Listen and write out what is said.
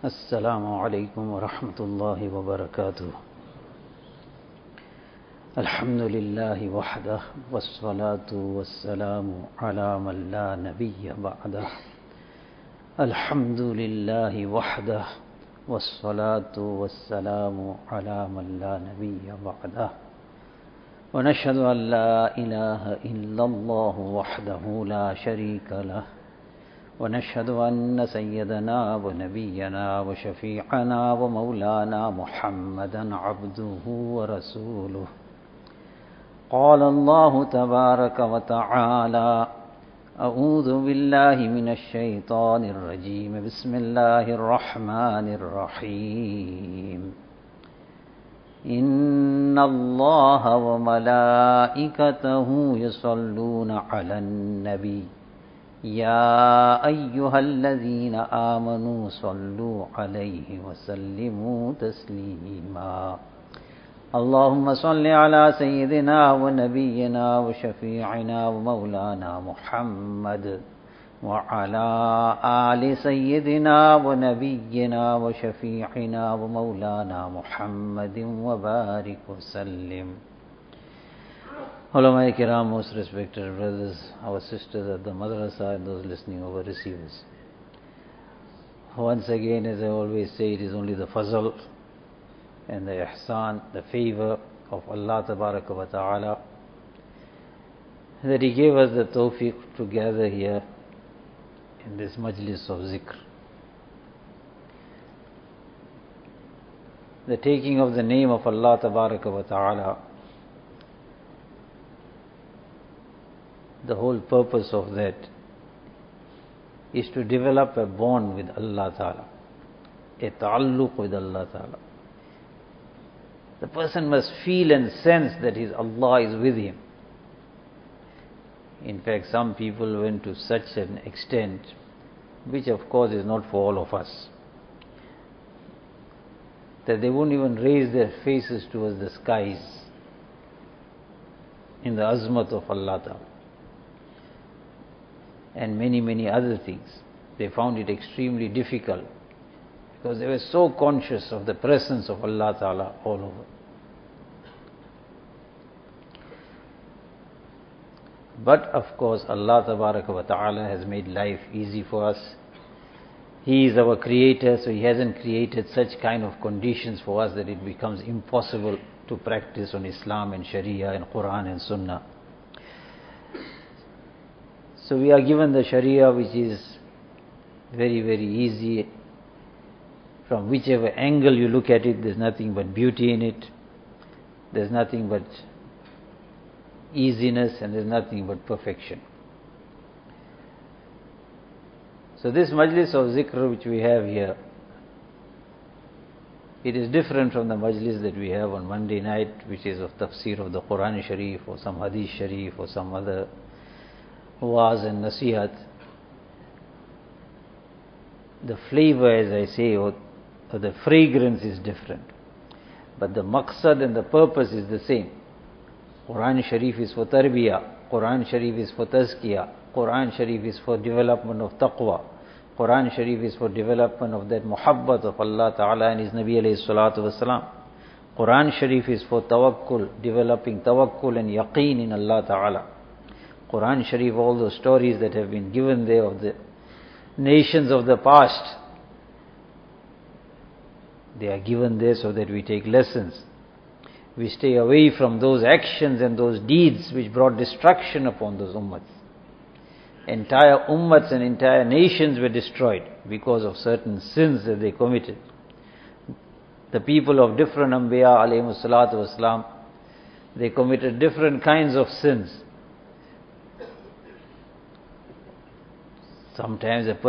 السلام عليكم ورحمة الله وبركاته. الحمد لله وحده والصلاة والسلام على من لا نبي بعده. الحمد لله وحده والصلاة والسلام على من لا نبي بعده. ونشهد أن لا إله إلا الله وحده لا شريك له. ونشهد أن سيدنا ونبينا وشفيعنا ومولانا محمدا عبده ورسوله. قال الله تبارك وتعالى: أعوذ بالله من الشيطان الرجيم. بسم الله الرحمن الرحيم. إن الله وملائكته يصلون على النبي يا أيها الذين آمنوا صلوا عليه وسلموا تسليما. اللهم صل على سيدنا ونبينا وشفيعنا ومولانا محمد وعلى آل سيدنا ونبينا وشفيعنا ومولانا محمد وبارك وسلم. Ulama Kiram, most respected brothers, our sisters at the madrasa and those listening over receivers. Once again, as I always say, it is only the fazl and the ihsan, the favor of Allah Tabaraka wa Ta'ala, that He gave us the tawfiq to gather here in this majlis of zikr. The taking of the name of Allah Tabaraka wa Ta'ala, the whole purpose of that is to develop a bond with Allah Ta'ala, a ta'alluq with Allah Ta'ala. The person must feel and sense that his Allah is with him. In fact, some people went to such an extent, which of course is not for all of us, that they won't even raise their faces towards the skies in the azmat of Allah Ta'ala. And many other things. They found it extremely difficult because they were so conscious of the presence of Allah Ta'ala all over. But of course, Allah Ta'ala has made life easy for us. He is our creator, so He hasn't created such kind of conditions for us that it becomes impossible to practice on Islam and Sharia and Quran and Sunnah. So we are given the Sharia, which is very easy. From whichever angle you look at it, there's nothing but beauty in it. There's nothing but easiness, and there's nothing but perfection. So this majlis of zikr which we have here, it is different from the majlis that we have on Monday night, which is of tafsir of the Quran Sharif or some Hadith Sharif or some other wa'az and nasihat. The flavor, as I say, or the fragrance is different, but the maqsad and the purpose is the same. Quran Sharif is for tarbiyah, Quran Sharif is for tazkiyah, Quran Sharif is for development of taqwa, Quran Sharif is for development of that muhabbat of Allah Ta'ala and His Nabi alayhi salatu wasalam. Quran Sharif is for tawakkul, developing tawakkul and yaqeen in Allah Ta'ala. Quran Sharif, all those stories that have been given there of the nations of the past, they are given there so that we take lessons. We stay away from those actions and those deeds which brought destruction upon those ummats. Entire ummats and entire nations were destroyed because of certain sins that they committed. The people of different Anbiya alayhimus salatu wasalam, they committed different kinds of sins. Sometimes a